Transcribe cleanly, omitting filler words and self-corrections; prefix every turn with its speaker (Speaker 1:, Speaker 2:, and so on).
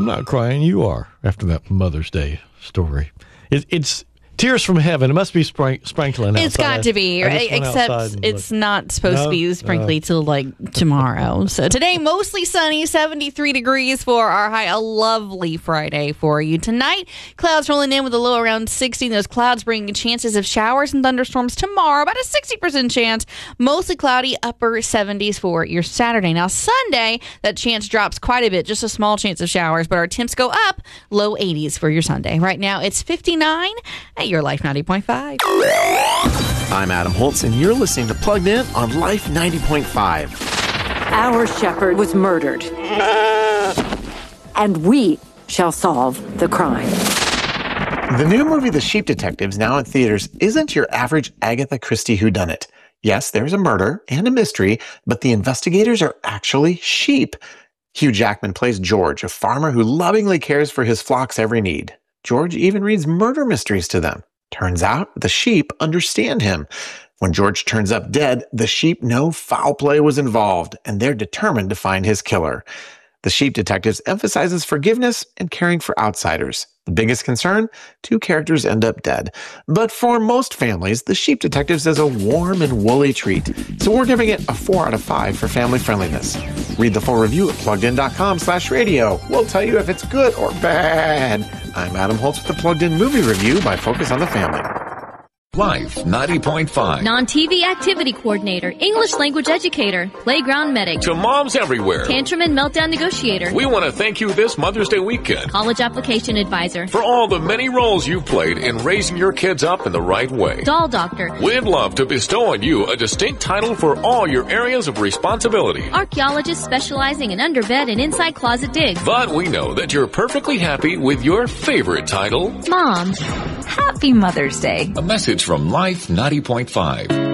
Speaker 1: I'm not crying. You are, after that Mother's Day story. It's tears from heaven. It must be sprinkling outside.
Speaker 2: It's got to be, except it's not supposed to be sprinkly till tomorrow. So today, mostly sunny, 73 degrees for our high. A lovely Friday for you. Tonight, clouds rolling in with a low around 60. Those clouds bring chances of showers and thunderstorms tomorrow. About a 60% chance. Mostly cloudy, upper 70s for your Saturday. Now, Sunday, that chance drops quite a bit. Just a small chance of showers, but our temps go up, low 80s for your Sunday. Right now, it's 59 at your Life 90.5.
Speaker 3: I'm Adam Holtz, and you're listening to Plugged In on Life 90.5.
Speaker 4: Our shepherd was murdered, and we shall solve the crime.
Speaker 3: The new movie The Sheep Detectives, now in theaters, isn't your average Agatha Christie whodunit. Yes, there's a murder and a mystery, but the investigators are actually sheep. Hugh Jackman plays George, a farmer who lovingly cares for his flock's every need. George even reads murder mysteries to them. Turns out the sheep understand him. When George turns up dead, the sheep know foul play was involved, and they're determined to find his killer. The Sheep Detectives emphasizes forgiveness and caring for outsiders. The biggest concern? 2 characters end up dead. But for most families, The Sheep Detectives is a warm and woolly treat. So we're giving it a 4 out of 5 for family friendliness. Read the full review at PluggedIn.com/radio. We'll tell you if it's good or bad. I'm Adam Holtz with the Plugged In Movie Review by Focus on the Family.
Speaker 5: Life 90.5.
Speaker 6: Non-TV activity coordinator, English language educator, playground medic.
Speaker 5: To moms everywhere.
Speaker 6: Tantrum and meltdown negotiator.
Speaker 5: We want to thank you this Mother's Day weekend.
Speaker 6: College application advisor.
Speaker 5: For all the many roles you've played in raising your kids up in the right way.
Speaker 6: Doll doctor.
Speaker 5: We'd love to bestow on you a distinct title for all your areas of responsibility.
Speaker 6: Archaeologist specializing in underbed and inside closet digs.
Speaker 5: But we know that you're perfectly happy with your favorite title.
Speaker 6: Mom.
Speaker 7: Happy Mother's Day.
Speaker 5: A message from Life 90.5.